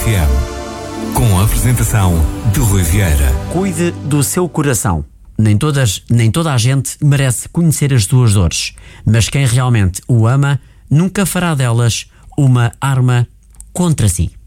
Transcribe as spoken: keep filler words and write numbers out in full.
F M, com a apresentação de Rui Vieira. Cuide do seu coração. Nem todas, nem toda a gente merece conhecer as suas dores, mas quem realmente o ama nunca fará delas uma arma contra si.